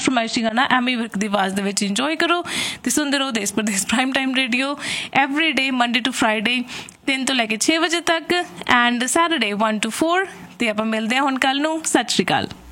ਫਰਮਾਇਸ਼ੀ ਗਾਣਾ ਐਮੀ ਵਿਰਕ ਦੀ ਆਵਾਜ਼ ਦੇ ਵਿੱਚ ਇੰਜੋਏ ਕਰੋ ਤੇ ਸੁਣਦੇ ਰਹੋ ਦੇਸ਼ Pradesh prime time radio every day Monday to Friday 3 ਤੋਂ ਲੈ ਕੇ 6 ਵਜੇ ਤੱਕ ਐਂਡ ਸੈਟਰਡੇ 1 to 4 ਤੇ ਆਪਾਂ ਮਿਲਦੇ ਹਾਂ ਹੁਣ ਕੱਲ ਨੂੰ। ਸਤਿ ਸ਼੍ਰੀ ਅਕਾਲ।